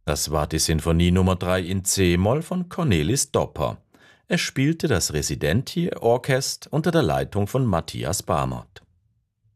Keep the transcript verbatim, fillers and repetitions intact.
Das war die Sinfonie Nummer drei in C-Moll von Cornelis Dopper. Er spielte das Residenti-Orchest unter der Leitung von Matthias Bamert.